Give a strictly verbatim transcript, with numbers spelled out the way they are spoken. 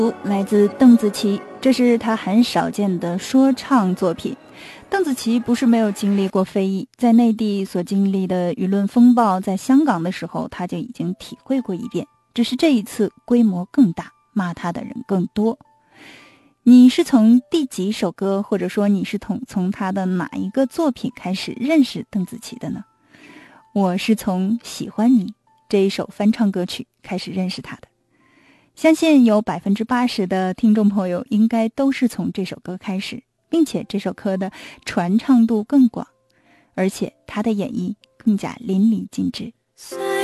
来自邓紫棋，这是她很少见的说唱作品。邓紫棋不是没有经历过非议，在内地所经历的舆论风暴，在香港的时候她就已经体会过一遍，只是这一次规模更大，骂她的人更多。你是从第几首歌，或者说你是从从她的哪一个作品开始认识邓紫棋的呢？我是从喜欢你这一首翻唱歌曲开始认识她的。相信有百分之八十的听众朋友应该都是从这首歌开始，并且这首歌的传唱度更广，而且他的演绎更加淋漓尽致。